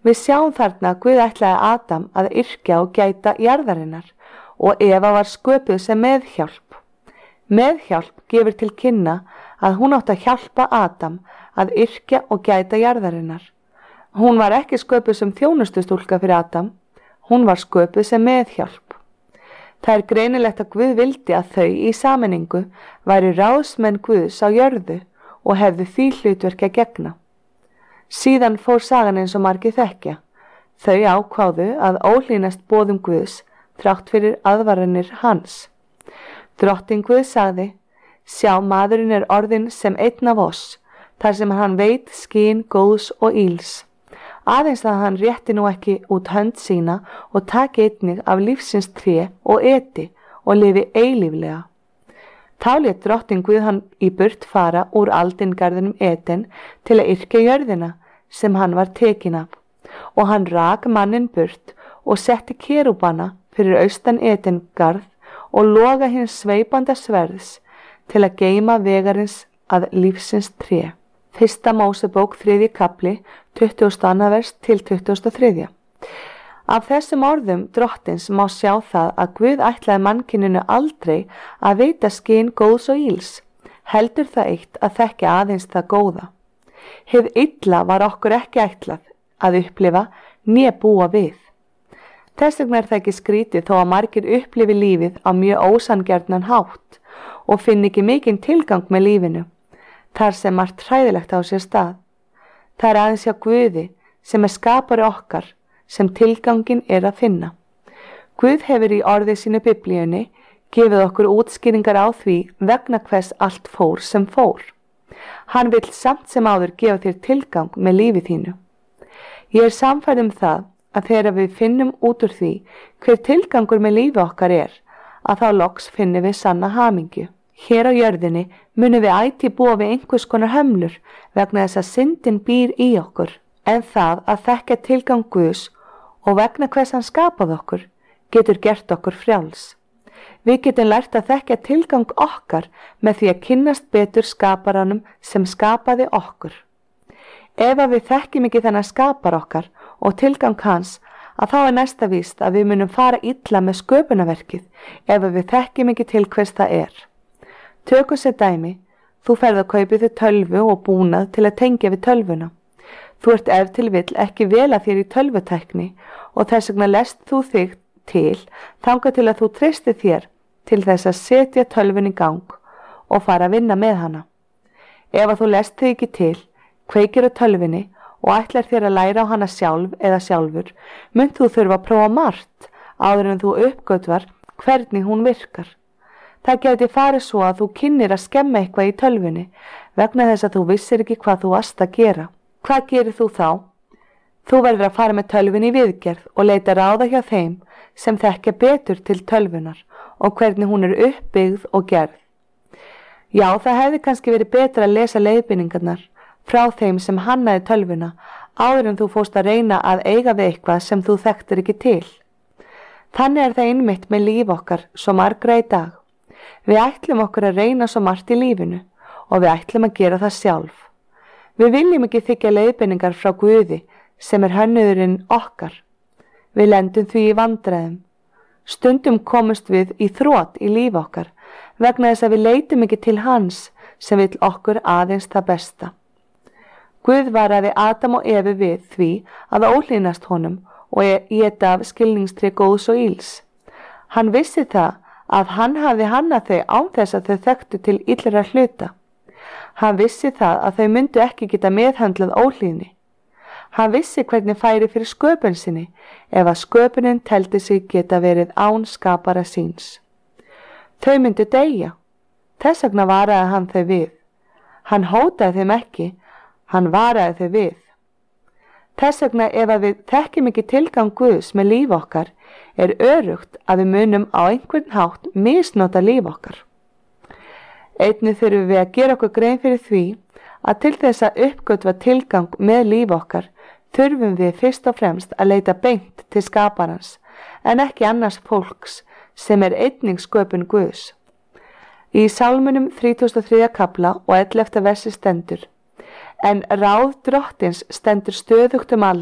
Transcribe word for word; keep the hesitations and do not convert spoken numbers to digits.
Við sjáum þarna að Guð ætlaði Adam að yrkja og gæta jarðarinnar og Eva var sköpuð sem meðhjálp. Meðhjálp gefur til kynna að hún átti að hjálpa Adam að yrkja og gæta jarðarinnar. Hún var ekki sköpuð sem þjónustustúlka fyrir Adam, hún var sköpuð sem meðhjálp. Það er greinilegt að Guð vildi að þau í sameiningu væri ráðsmenn Guðs á jörðu og hefðu því hlutverki að gegna. Síðan fór sagan eins og margir þekkja. Þau ákváðu að ólínast boðum Guðs þrátt fyrir aðvaranir hans. Drottinn Guð sagði: sjá, maðurinn er orðinn sem einn af oss, þar sem hann veit skyn góðs og íls. Aðeins að hann rétti nú ekki út hönd sína og taki einnig af lífsins tré og eti og lifi eilíflega. Þá lét drottinn Guð hann í burt fara úr aldingarðinum Eden til að yrkja jörðina sem hann var tekin af, og hann rak manninn burt og setti kerúbana fyrir austan Edengarð og loga hins sveipanda sverðs til að geyma vegarins að lífsins tré. Fyrsta Mósebók þriðji kafli, tuttugasta og annað vers til tuttugasta og þriðja. Af þessum orðum drottins má sjá það að Guð ætlaði mannkyninu aldrei að veita skyn góðs og íls, heldur það eitt að þekkja aðeins það góða. Hið illa var okkur ekki ætlað að upplifa né búa við. Þess vegna er það ekki skrítið þó að margir upplifi lífið á mjög ósanngjarnan hátt og finn ekki mikinn tilgang með lífinu, þar sem margt hræðilegt á sér stað. Það er aðeins hjá Guði sem er skapari okkar sem tilgangin er að finna. Guð hefur í orði sínu Biblíunni gefið okkur útskýringar á því vegna hvers allt fór sem fór. Hann vill samt sem áður gefa þér tilgang með lífi þínu. Ég er sannfærð um það að þegar við finnum út úr því hver tilgangur með lífi okkar er, að þá loks finnum við sanna hamingju. Hér á jörðinni munum við ætíð búa við einhvers konar hömlur vegna þess að syndin býr í okkur, en það að þekka tilgang Guðs og vegna hvers hann skapaði okkur getur gert okkur frjáls. Við getum lært að þekka tilgang okkar með því að kynnast betur skaparanum sem skapaði okkur. Ef að við þekkjum ekki þennan skapar okkar og tilgang hans, að þá er næsta víst að við munum fara illa með sköpunarverkið ef að við þekkjum ekki til hvers það er. Tökum sér dæmi, þú ferð að kaupa þér tölvu og búnað til að tengja við tölvuna. Þú ert ef til vill ekki vel að þér í tölvutækni og þess vegna lest þú þig til þangað til að þú treystir þér til þess að setja tölvun í gang og fara að vinna með hana. Ef að þú lest þig ekki til, kveikir á tölvunni og ætlar þér að læra á hana sjálf eða sjálfur, munt þú þurfa að prófa margt áður en þú uppgötvar hvernig hún virkar. Það geti farið svo að þú kynnir að skemma eitthvað í tölvunni vegna þess að þú vissir ekki hvað þú varst að gera. Hvað gerir þú þá? Þú verður að fara með tölvunni í viðgerð og leita ráða hjá þeim sem þekkja betur til tölvunar og hvernig hún er uppbyggð og gerð. Já, það hefði kannski verið betra að lesa leiðbeiningarnar frá þeim sem hannaði tölvuna áður en þú fórst að reyna að eiga við eitthvað sem þú þekktir ekki til. Þannig er það einmitt með líf okkar svo margra í dag. Við ætlum okkur að reyna svo margt í lífinu og við ætlum að gera það sjálf. Við viljum ekki þykja leiðbeiningar frá Guði sem er hönnuðurinn okkar. Við lendum því í vandræðum. Stundum komumst við í þrot í líf okkar vegna þess að við leitum ekki til hans sem vill okkur aðeins það besta. Guð varaði Adam og Evu við því að ólínast honum og éta af skilningstré góðs og íls. Hann vissi það að hann hafði hannað þau án þess að þau þekktu til illra hluta. Hann vissi það að þau myndu ekki geta meðhöndlað ólíðni. Hann vissi hvernig færi fyrir sköpun sinni ef að sköpunin teldi sig geta verið án skapara síns. Þau myndu deyja. Þess vegna varaði hann þau við. Hann hótaði þeim ekki, hann varaði þau við. Þess vegna ef að við þekkjum ekki tilgang Guðs með líf okkar er örugt að við munum á einhvern hátt misnota líf okkar. Einnig þurfum við að gera okkur grein fyrir því að til þess að uppgötva tilgang með líf okkar þurfum við fyrst og fremst að leita beint til skaparans en ekki annars fólks sem er einnig sköpun Guðs. Í Sálmunum þrítugasta og þriðja kafla og ellefta versi stendur: En ráð drottins stendur stöðugt um aldir